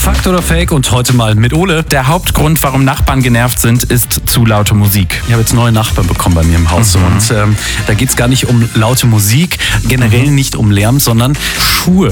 Fakt oder Fake und heute mal mit Ole. Der Hauptgrund, warum Nachbarn genervt sind, ist zu laute Musik. Ich habe jetzt neue Nachbarn bekommen bei mir im Haus und da geht es gar nicht um laute Musik, generell nicht um Lärm, sondern Schuhe.